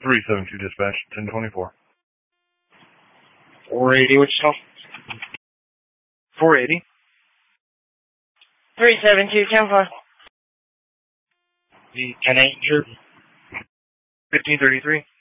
372 dispatch, 1024. 480, Wichita. 480. 372, 10-4. The 10-8, sure. 1533.